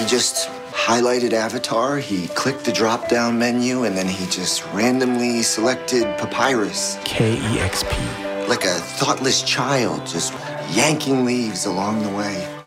He just highlighted Avatar, he clicked the drop-down menu, and then he just randomly selected Papyrus. KEXP. Like a thoughtless child, just yanking leaves along the way.